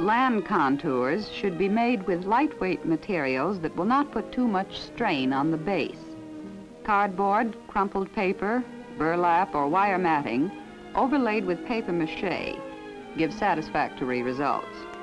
land contours should be made with lightweight materials that will not put too much strain on the base. Cardboard, crumpled paper, burlap, or wire matting overlaid with paper mache give satisfactory results.